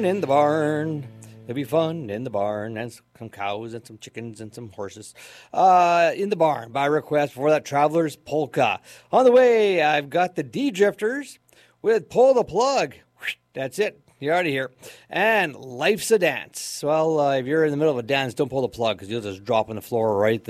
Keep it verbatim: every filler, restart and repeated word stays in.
In the barn. There'll be fun in the barn and some cows and some chickens and some horses. Uh, in the barn by request for that Traveler's Polka. On the way, I've got the D-Drifters with Pull the Plug. That's it. You're out of here. And Life's a Dance. Well, uh, if you're in the middle of a dance, don't pull the plug because you'll just drop on the floor right there.